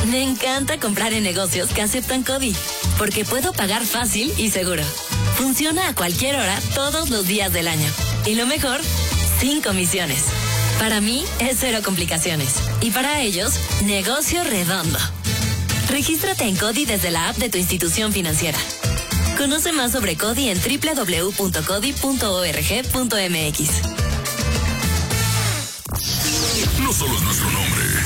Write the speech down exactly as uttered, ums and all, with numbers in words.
Me encanta comprar en negocios que aceptan CODI, porque puedo pagar fácil y seguro. Funciona a cualquier hora, todos los días del año. Y lo mejor, sin comisiones. Para mí, es cero complicaciones. Y para ellos, negocio redondo. Regístrate en CODI desde la app de tu institución financiera. Conoce más sobre CODI en doble u doble u doble u punto codi punto org punto m x. No solo es nuestro nombre,